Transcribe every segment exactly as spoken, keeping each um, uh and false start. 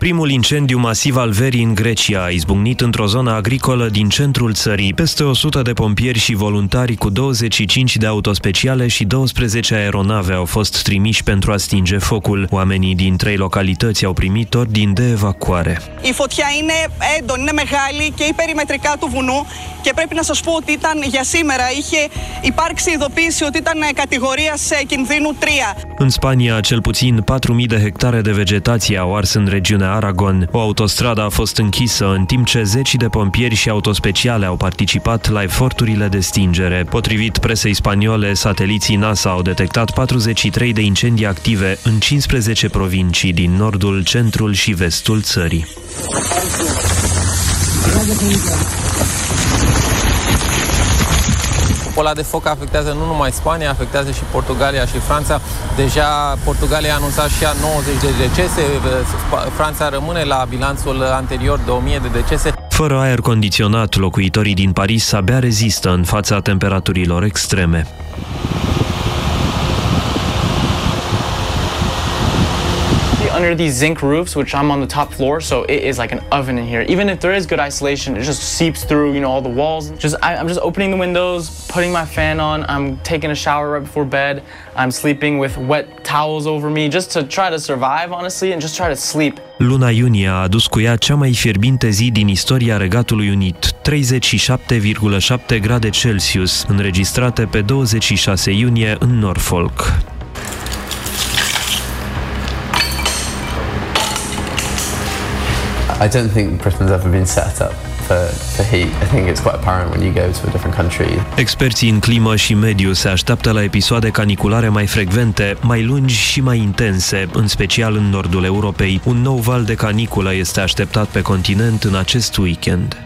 Primul incendiu masiv al verii în Grecia a izbucnit într-o zonă agricolă din centrul țării. Peste o sută de pompieri și voluntari cu douăzeci și cinci de autospeciale și douăsprezece aeronave au fost trimiși pentru a stinge focul. Oamenii din trei localități au primit ordini de evacuare. Η φωτιά είναι έντονη, είναι μεγάλη και υπερημετρικά του βουνού και πρέπει να σας πω ότι ήταν για σήμερα είχε υπάρξει ειδοποίηση ότι ήταν κατηγορίας κινδύνου τρία. În Spania, cel puțin patru mii de hectare de vegetație au ars în regiunea Aragon. O autostradă a fost închisă, în timp ce zeci de pompieri și autospeciale au participat la eforturile de stingere. Potrivit presei spaniole, sateliții NASA au detectat patruzeci și trei de incendii active în cincisprezece provincii din nordul, centrul și vestul țării. Ăla de foc afectează nu numai Spania, afectează și Portugalia și Franța. Deja Portugalia a anunțat și ea nouăzeci de decese, Franța rămâne la bilanțul anterior de o mie de decese. Fără aer condiționat, locuitorii din Paris abia rezistă în fața temperaturilor extreme. Under these zinc roofs, which I'm on the top floor, so it is like an oven in here. Even if there is good isolation, it just seeps through, you know, all the walls. Just I, I'm just opening the windows, putting my fan on. I'm taking a shower right before bed. I'm sleeping with wet towels over me, just to try to survive, honestly, and just try to sleep. Luna iunie a adus cu ea cea mai fierbinte zi din istoria Regatului Unit, treizeci și șapte virgulă șapte grade Celsius, înregistrate pe douăzeci și șase iunie în Norfolk. I don't think Britain's ever been set up for, for heat. I think it's quite apparent when you go to a different country. Experții în climă și mediu se așteaptă la episoade caniculare mai frecvente, mai lungi și mai intense, în special în nordul Europei. Un nou val de caniculă este așteptat pe continent în acest weekend.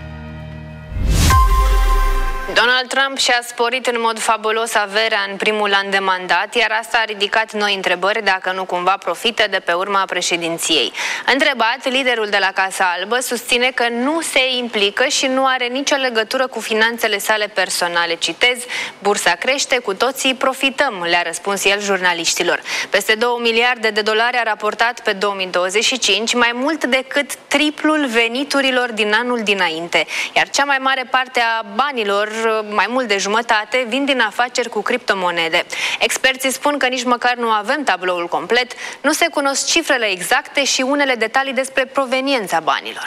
Donald Trump și-a sporit în mod fabulos averea în primul an de mandat, iar asta a ridicat noi întrebări dacă nu cumva profită de pe urma președinției. Întrebat, liderul de la Casa Albă susține că nu se implică și nu are nicio legătură cu finanțele sale personale. Citez, bursa crește, cu toții profităm, le-a răspuns el jurnaliștilor. Peste două miliarde de dolari a raportat pe două mii douăzeci și cinci, mai mult decât triplul veniturilor din anul dinainte, iar cea mai mare parte a banilor, mai mult de jumătate, vin din afaceri cu criptomonede. Experții spun că nici măcar nu avem tabloul complet, nu se cunosc cifrele exacte și unele detalii despre proveniența banilor.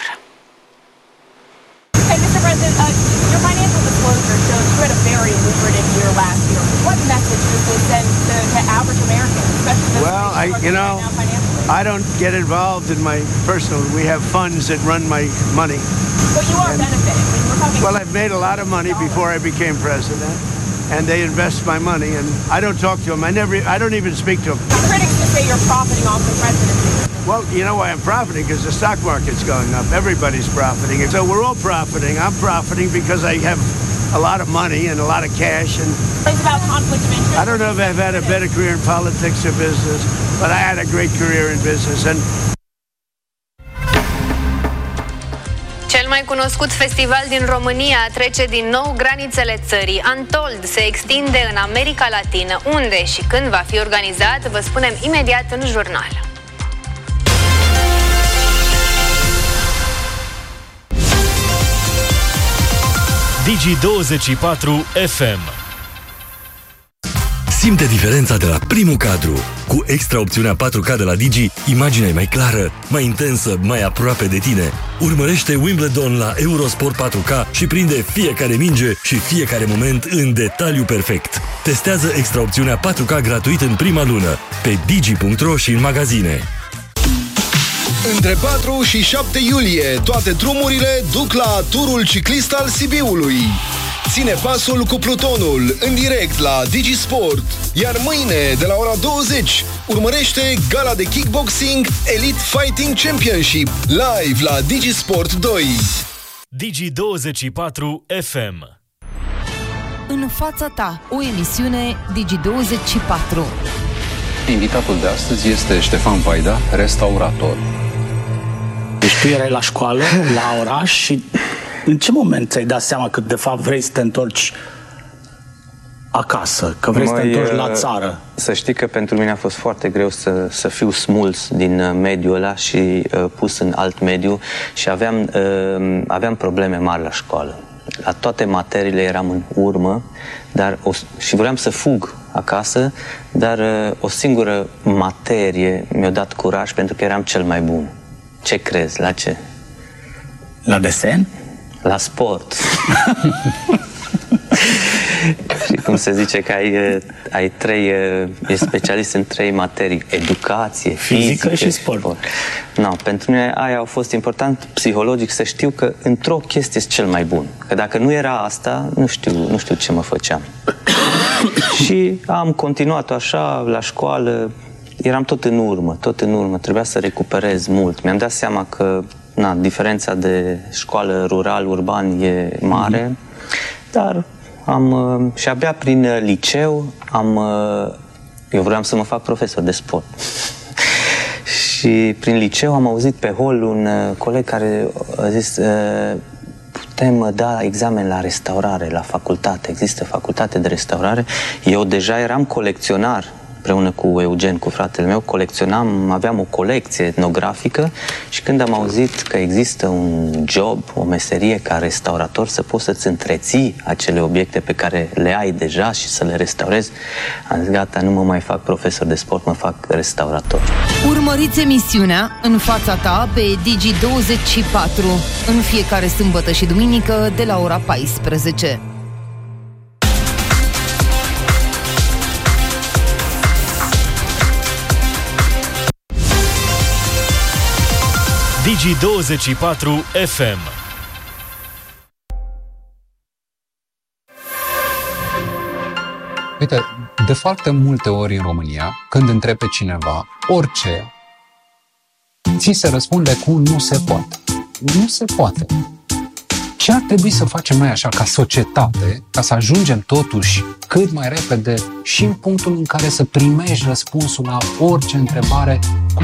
Hey, mister President, uh, your financial disclosure shows you had a very lucrative year last year. What message does this send to, to average Americans, especially those well, I, you know, I don't get involved in my personal. We have funds that run my money. But you are and, benefiting. I mean, we're talking well, I've made a lot of money before I became president, and they invest my money, and I don't talk to them. I never, I don't even speak to them. Critics would say you're profiting off the presidency. Well, you know why I'm profiting? Because the stock market's going up. Everybody's profiting. So we're all profiting. I'm profiting because I have a lot of money and a lot of cash. And it's about conflict of interest. I don't know if I've had a better career in politics or business, but I had a great career in business. And cel mai cunoscut festival din România trece din nou granițele țării. Untold se extinde în America Latină. Unde și când va fi organizat, vă spunem imediat în jurnal. Digi douăzeci și patru F M. Simte diferența de la primul cadru. Cu extra opțiunea patru K de la Digi, imaginea e mai clară, mai intensă, mai aproape de tine. Urmărește Wimbledon la Eurosport patru K și prinde fiecare minge și fiecare moment în detaliu perfect. Testează extra opțiunea patru K gratuit în prima lună pe digi punct ro și în magazine. Între patru și șapte iulie, toate drumurile duc la turul ciclist al Sibiului. Ține pasul cu Plutonul în direct la Digisport. Iar mâine, de la ora douăzeci, urmărește gala de kickboxing Elite Fighting Championship live la Digisport doi. Digi douăzeci și patru F M. În fața ta, o emisiune Digi douăzeci și patru. Invitatul de astăzi este Ștefan Vaida, restaurator. Deci tu erai la școală, la oraș și în ce moment ți-ai dat seama că de fapt vrei să te întorci acasă, că vrei să te întorci la țară? Să știi că pentru mine a fost foarte greu să, să fiu smuls din mediul ăla și uh, pus în alt mediu și aveam, uh, aveam probleme mari la școală. La toate materiile eram în urmă, dar o, și vreau să fug acasă, dar uh, o singură materie mi-a dat curaj pentru că eram cel mai bun. Ce crezi? La ce? La desen? La sport. Și cum se zice că ai, ai trei, ești specialist în trei materii: educație, fizică, fizică și sport. sport. No, pentru mine aia a fost important psihologic să știu că într-o chestie sunt cel mai bun. Că dacă nu era asta, nu știu, nu știu ce mă făceam. Și am continuat așa la școală, eram tot în urmă, tot în urmă, trebuia să recuperez mult. Mi-am dat seama că na, diferența de școală rural-urban e mare, mm-hmm. dar am, și abia prin liceu am, eu vreau să mă fac profesor de sport. Și prin liceu am auzit pe hol un coleg care a zis: putem da examen la restaurare, la facultate, există facultate de restaurare. Eu deja eram colecționar împreună cu Eugen, cu fratele meu, colecționam, aveam o colecție etnografică și când am auzit că există un job, o meserie ca restaurator, să poți să-ți întreții acele obiecte pe care le ai deja și să le restaurezi, am zis: gata, nu mă mai fac profesor de sport, mă fac restaurator. Urmăriți emisiunea În fața ta pe Digi douăzeci și patru în fiecare sâmbătă și duminică de la ora paisprezece. Digi douăzeci și patru F M. Uite, de foarte multe ori în România, când întrebi pe cineva orice, ți se răspunde cu nu se poate. Nu se poate. Ce ar trebui să facem noi așa ca societate, ca să ajungem totuși cât mai repede și în punctul în care să primești răspunsul la orice întrebare cu